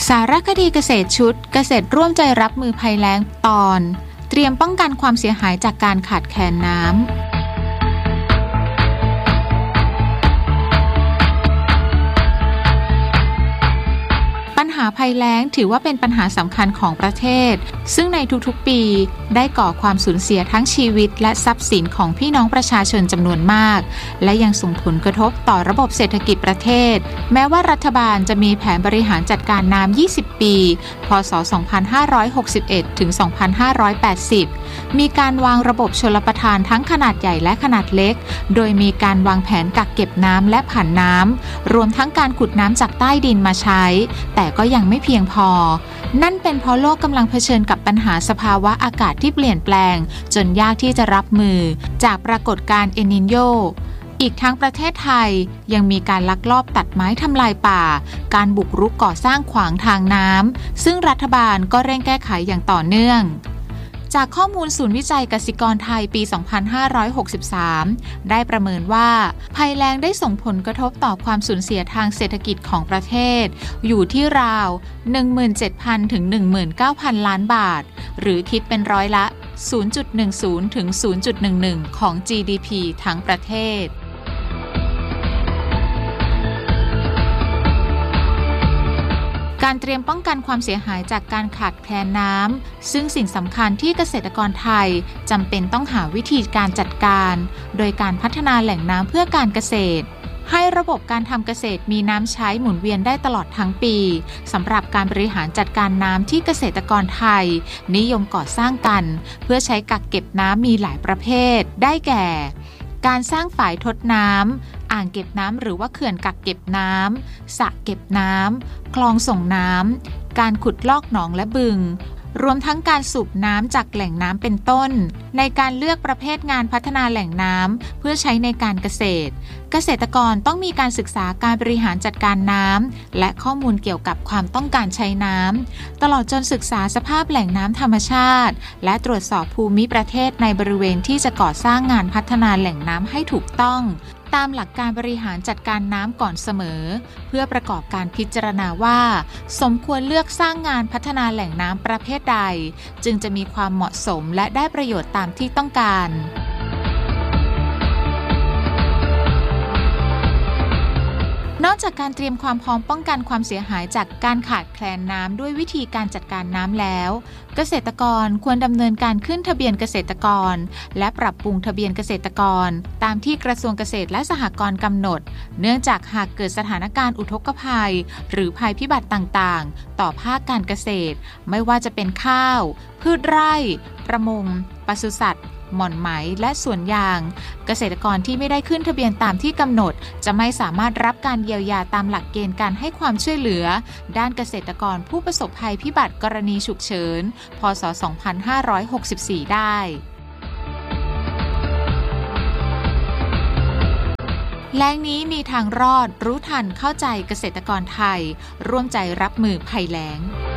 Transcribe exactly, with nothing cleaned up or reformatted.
สารคดีเกษตรชุดเกษตรร่วมใจรับมือภัยแล้งตอนเตรียมป้องกันความเสียหายจากการขาดแคลนน้ำปัญหาภัยแล้งถือว่าเป็นปัญหาสำคัญของประเทศซึ่งในทุกๆปีได้ก่อความสูญเสียทั้งชีวิตและทรัพย์สินของพี่น้องประชาชนจำนวนมากและยังส่งผลกระทบต่อระบบเศรษฐกิจประเทศแม้ว่ารัฐบาลจะมีแผนบริหารจัดการน้ำยี่สิบปีพ.ศ. สองพันห้าร้อยหกสิบเอ็ด ถึง สองพันห้าร้อยแปดสิบมีการวางระบบชลประทานทั้งขนาดใหญ่และขนาดเล็กโดยมีการวางแผนกักเก็บน้ำและผันน้ำรวมทั้งการขุดน้ำจากใต้ดินมาใช้แต่ก็ยังไม่เพียงพอนั่นเป็นเพราะโลกกำลังเผชิญกับปัญหาสภาวะอากาศที่เปลี่ยนแปลงจนยากที่จะรับมือจากปรากฏการณ์เอลนิโญอีกทั้งประเทศไทยยังมีการลักลอบตัดไม้ทำลายป่าการบุกรุกก่อสร้างขวางทางน้ำซึ่งรัฐบาลก็เร่งแก้ไขอย่างต่อเนื่องจากข้อมูลศูนย์วิจัยกสิกรไทยปี สองพันห้าร้อยหกสิบสาม ได้ประเมินว่าภัยแล้งได้ส่งผลกระทบต่อความสูญเสียทางเศรษฐกิจของประเทศอยู่ที่ราว หนึ่งหมื่นเจ็ดพัน ถึง หนึ่งหมื่นเก้าพัน ล้านบาทหรือคิดเป็นร้อยละ ศูนย์จุดหนึ่งศูนย์ ถึง ศูนย์จุดหนึ่งหนึ่ง ของ จี ดี พี ทั้งประเทศการเตรียมป้องกันความเสียหายจากการขาดแคลนน้ำซึ่งสิ่งสำคัญที่เกษตรกรไทยจำเป็นต้องหาวิธีการจัดการโดยการพัฒนาแหล่งน้ำเพื่อการเกษตรให้ระบบการทำเกษตรมีน้ำใช้หมุนเวียนได้ตลอดทั้งปีสำหรับการบริหารจัดการน้ำที่เกษตรกรไทยนิยมก่อสร้างกันเพื่อใช้กักเก็บน้ำมีหลายประเภทได้แก่การสร้างฝายทดน้ำอ่างเก็บน้ำหรือว่าเขื่อนกักเก็บน้ำสระเก็บน้ำคลองส่งน้ำการขุดลอกหนองและบึงรวมทั้งการสูบน้ำจากแหล่งน้ำเป็นต้นในการเลือกประเภทงานพัฒนาแหล่งน้ำเพื่อใช้ในการเกษตรเกษตรกรต้องมีการศึกษาการบริหารจัดการน้ำและข้อมูลเกี่ยวกับความต้องการใช้น้ำตลอดจนศึกษาสภาพแหล่งน้ำธรรมชาติและตรวจสอบภูมิประเทศในบริเวณที่จะก่อสร้างงานพัฒนาแหล่งน้ำให้ถูกต้องตามหลักการบริหารจัดการน้ำก่อนเสมอเพื่อประกอบการพิจารณาว่าสมควรเลือกสร้างงานพัฒนาแหล่งน้ำประเภทใดจึงจะมีความเหมาะสมและได้ประโยชน์ตามที่ต้องการนอกจากการเตรียมความพร้อมป้องกันความเสียหายจากการขาดแคลนน้ำด้วยวิธีการจัดการน้ำแล้วเกษตรกรควรดำเนินการขึ้นทะเบียนเกษตรกรและปรับปรุงทะเบียนเกษตรกรตามที่กระทรวงเกษตรและสหกรณ์กำหนดเนื่องจากหากเกิดสถานการณ์อุทกภัยหรือภัยพิบัติต่างๆต่อภาคการเกษตรไม่ว่าจะเป็นข้าวพืชไร่ประมงปศุสัตว์หม่อนไหมและสวนยางเกษตรกรที่ไม่ได้ขึ้นทะเบียนตามที่กำหนดจะไม่สามารถรับการเยียวยาตามหลักเกณฑ์การให้ความช่วยเหลือด้านเกษตรกรผู้ประสบภัยพิบัติกรณีฉุกเฉินพ.ศ. สองพันห้าร้อยหกสิบสี่ได้แล้งนี้มีทางรอดรู้ทันเข้าใจเกษตรกรไทยร่วมใจรับมือภัยแล้ง